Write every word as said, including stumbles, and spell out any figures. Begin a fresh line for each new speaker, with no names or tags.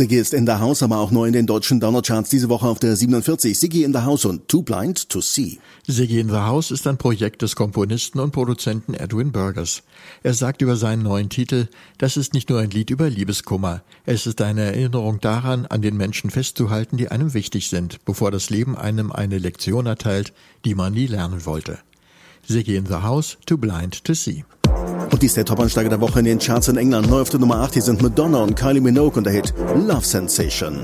Ziggy ist in the House, aber auch neu in den deutschen Download-Charts diese Woche auf der siebenundvierzig. Ziggy in the House und Too Blind to See.
Ziggy in the House ist ein Projekt des Komponisten und Produzenten Edwin Burgess. Er sagt über seinen neuen Titel, das ist nicht nur ein Lied über Liebeskummer. Es ist eine Erinnerung daran, an den Menschen festzuhalten, die einem wichtig sind, bevor das Leben einem eine Lektion erteilt, die man nie lernen wollte. Ziggy in the House, Too Blind to See.
Und dies ist der Top-Ansteiger der Woche in den Charts in England. Neu auf der Nummer acht, hier sind Madonna und Kylie Minogue und der Hit Love Sensation.